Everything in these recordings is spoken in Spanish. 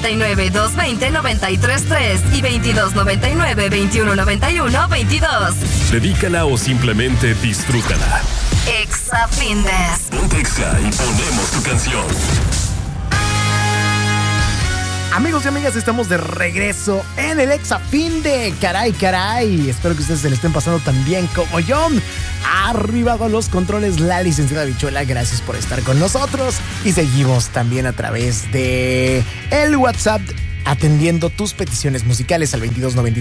2299-220-933 y 2299-2191-22. Dedícala o simplemente disfrútala. Exa Findes. Ponte Exa y ponemos tu canción. Amigos y amigas, estamos de regreso en el Exa Finde. Caray. Espero que ustedes se le estén pasando tan bien como yo. Arriba con los controles, la licenciada Bichuela. Gracias por estar con nosotros. Y seguimos también a través de el WhatsApp, atendiendo tus peticiones musicales al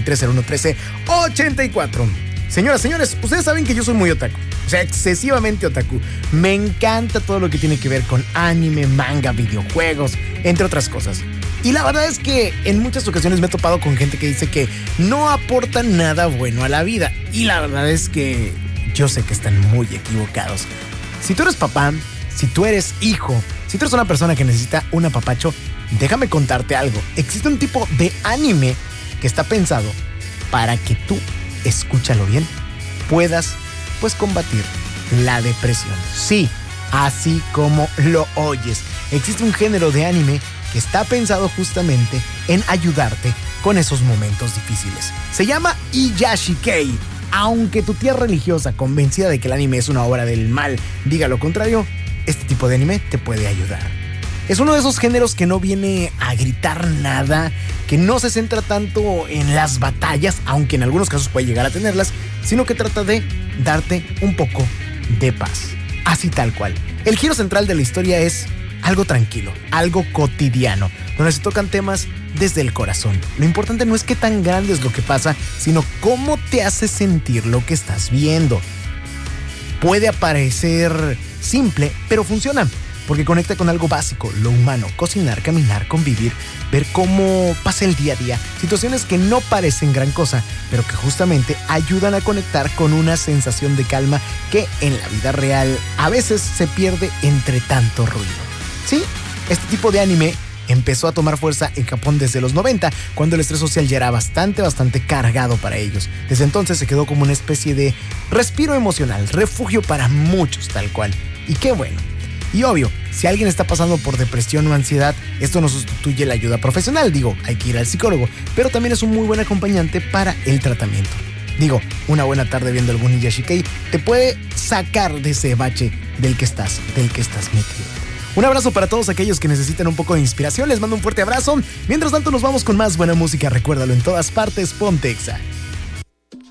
2293-0113-84. Señoras, señores, ustedes saben que yo soy muy otaku. O sea, excesivamente otaku. Me encanta todo lo que tiene que ver con anime, manga, videojuegos, entre otras cosas. Y la verdad es que en muchas ocasiones me he topado con gente que dice que no aporta nada bueno a la vida. Y la verdad es que yo sé que están muy equivocados. Si tú eres papá, si tú eres hijo, si tú eres una persona que necesita un apapacho, déjame contarte algo. Existe un tipo de anime que está pensado para que tú, escúchalo bien, puedas pues combatir la depresión. Sí, así como lo oyes. Existe un género de anime que está pensado justamente en ayudarte con esos momentos difíciles. Se llama Iyashikei. Aunque tu tía religiosa, convencida de que el anime es una obra del mal, diga lo contrario, este tipo de anime te puede ayudar. Es uno de esos géneros que no viene a gritar nada, que no se centra tanto en las batallas, aunque en algunos casos puede llegar a tenerlas, sino que trata de darte un poco de paz. Así tal cual. El giro central de la historia es algo tranquilo, algo cotidiano, donde se tocan temas desde el corazón. Lo importante no es qué tan grande es lo que pasa, sino cómo te hace sentir lo que estás viendo. Puede parecer simple, pero funciona, porque conecta con algo básico, lo humano: cocinar, caminar, convivir, ver cómo pasa el día a día, situaciones que no parecen gran cosa, pero que justamente ayudan a conectar con una sensación de calma que en la vida real a veces se pierde entre tanto ruido. Sí, este tipo de anime empezó a tomar fuerza en Japón desde los 90, cuando el estrés social ya era bastante cargado para ellos. Desde entonces se quedó como una especie de respiro emocional, refugio para muchos tal cual. Y qué bueno. Y obvio, si alguien está pasando por depresión o ansiedad, esto no sustituye la ayuda profesional. Digo, hay que ir al psicólogo, pero también es un muy buen acompañante para el tratamiento. Digo, una buena tarde viendo algún Iyashikei te puede sacar de ese bache del que estás metido. Un abrazo para todos aquellos que necesitan un poco de inspiración. Les mando un fuerte abrazo. Mientras tanto, nos vamos con más buena música. Recuérdalo, en todas partes, ponte Exa.